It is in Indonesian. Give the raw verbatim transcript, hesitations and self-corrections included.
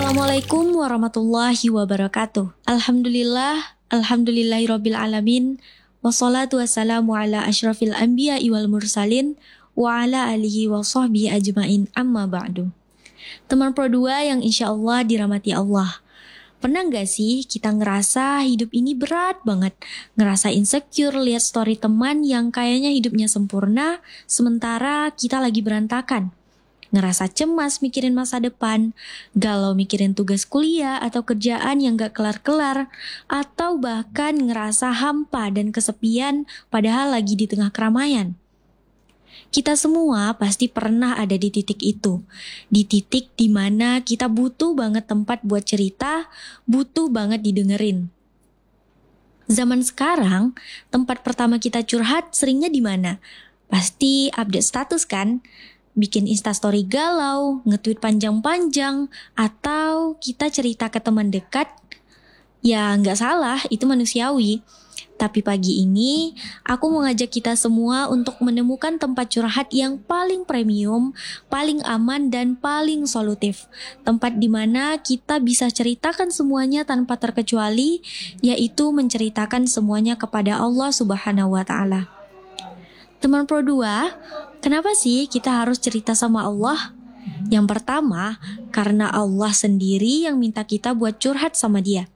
Assalamualaikum warahmatullahi wabarakatuh. Alhamdulillah, alhamdulillahirabbil alamin. Wassalatu wassalamu ala asyrafil anbiya'i wal mursalin wa ala alihi wa sahbihi ajmain, amma ba'du. Teman Pro dua yang insya Allah dirahmati Allah. Pernah gak sih kita ngerasa hidup ini berat banget? Ngerasa insecure lihat story teman yang kayaknya hidupnya sempurna, sementara kita lagi berantakan. Ngerasa cemas mikirin masa depan, galau mikirin tugas kuliah atau kerjaan yang gak kelar-kelar, atau bahkan ngerasa hampa dan kesepian padahal lagi di tengah keramaian. Kita semua pasti pernah ada di titik itu, di titik dimana kita butuh banget tempat buat cerita, butuh banget didengerin. Zaman sekarang, tempat pertama kita curhat seringnya di mana? Pasti update status kan? Bikin instastory galau, nge-tweet panjang-panjang, atau kita cerita ke teman dekat. Ya nggak salah, itu manusiawi. Tapi pagi ini, aku mau ngajak kita semua untuk menemukan tempat curhat yang paling premium, paling aman, dan paling solutif. Tempat di mana kita bisa ceritakan semuanya tanpa terkecuali, yaitu menceritakan semuanya kepada Allah Subhanahu wa Ta'ala. Teman Pro dua, kenapa sih kita harus cerita sama Allah? Yang pertama, karena Allah sendiri yang minta kita buat curhat sama Dia.